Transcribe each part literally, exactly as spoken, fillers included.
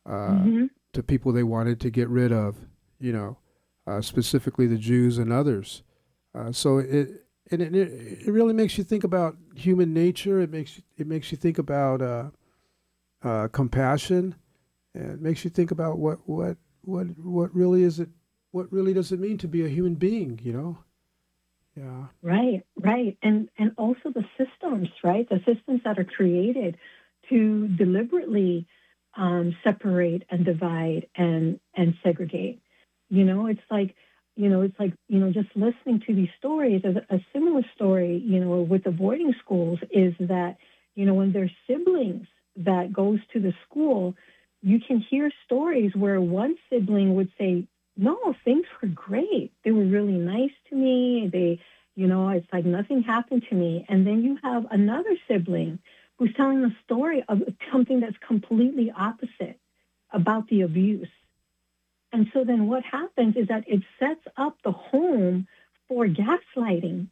uh, Hmm. to people they wanted to get rid of, you know, uh, specifically the Jews and others. Uh, so it and it, it really makes you think about human nature. It makes it makes you think about uh, uh, compassion, and it makes you think about what what what what really is it. What really does it mean to be a human being? You know? Yeah. Right, right. And and also the systems, right? The systems that are created to deliberately um, separate and divide and and segregate. You know, it's like, you know, it's like, you know, just listening to these stories, a, a similar story, you know, with the boarding schools is that, you know, when there's siblings that goes to the school, you can hear stories where one sibling would say, no, things were great. They were really nice to me. They, you know, it's like nothing happened to me. And then you have another sibling who's telling a story of something that's completely opposite about the abuse. And so then what happens is that it sets up the home for gaslighting.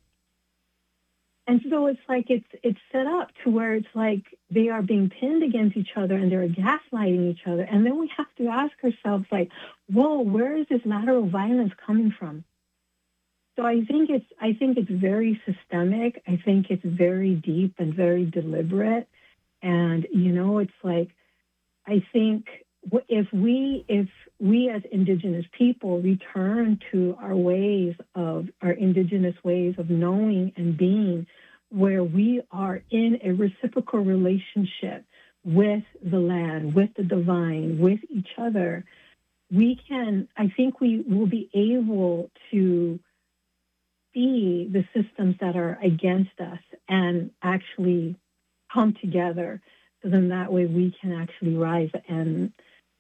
And so it's like it's it's set up to where it's like they are being pinned against each other and they're gaslighting each other. And then we have to ask ourselves like, whoa, where is this lateral violence coming from? So I think it's I think it's very systemic. I think it's very deep and very deliberate. And you know, it's like I think if we if we as indigenous people return to our ways of our indigenous ways of knowing and being, where we are in a reciprocal relationship with the land, with the divine, with each other, we can. I think we will be able to see the systems that are against us and actually come together. So then that way we can actually rise and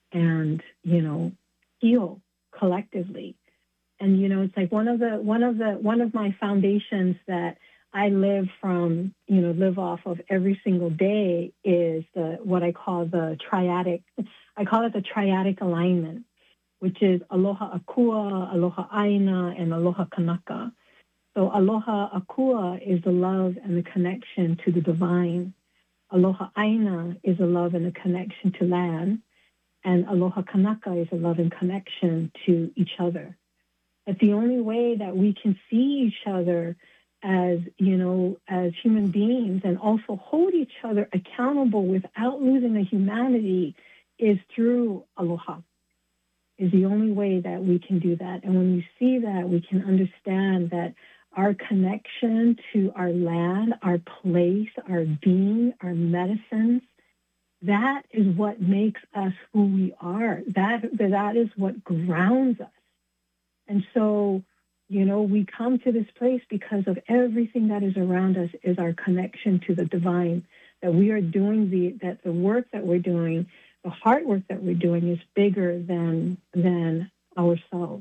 and you know heal collectively. And you know it's like one of the one of the one of my foundations that I live from, you know, live off of every single day is the what I call the triadic. I call it the triadic alignment, which is aloha akua, aloha aina, and aloha kanaka. So aloha akua is the love and the connection to the divine. Aloha aina is a love and a connection to land. And aloha kanaka is a love and connection to each other. But the only way that we can see each other as, you know, as human beings and also hold each other accountable without losing the humanity is through aloha, is the only way that we can do that. And when we see that, we can understand that our connection to our land, our place, our being, our medicines, that is what makes us who we are. That, that is what grounds us. And so, you know, we come to this place because of everything that is around us is our connection to the divine, that we are doing the, that the work that we're doing, the hard work that we're doing is bigger than, than ourselves.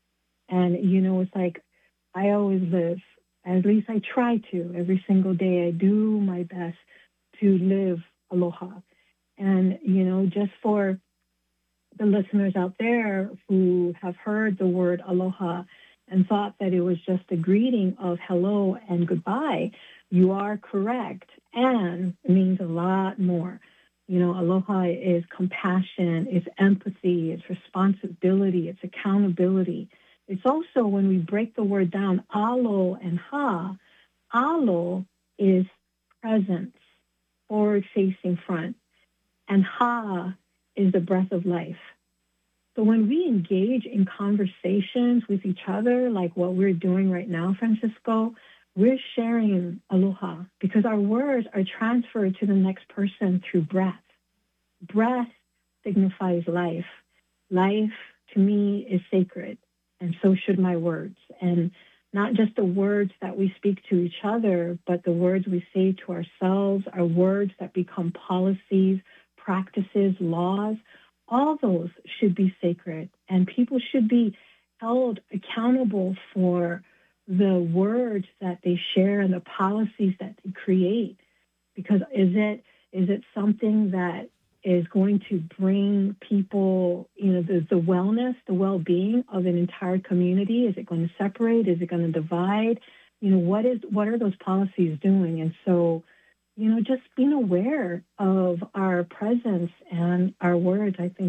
And, you know, it's like, I always live, at least I try to, every single day, I do my best to live aloha. And, you know, just for the listeners out there who have heard the word aloha and thought that it was just a greeting of hello and goodbye, you are correct. And it means a lot more. You know, aloha is compassion, it's empathy, it's responsibility, it's accountability. It's also when we break the word down, alo and ha, alo is presence, forward facing front, and ha is the breath of life. So when we engage in conversations with each other, like what we're doing right now, Francisco, we're sharing aloha because our words are transferred to the next person through breath. Breath signifies life. Life to me is sacred, and so should my words. And not just the words that we speak to each other, but the words we say to ourselves, our words that become policies, practices, laws, all those should be sacred. And people should be held accountable for the words that they share and the policies that they create. Because is it is it something that is going to bring people, you know, the, the wellness, the well-being of an entire community? Is it going to separate? Is it going to divide? You know, what is what are those policies doing? And so, you know, just being aware of our presence and our words, I think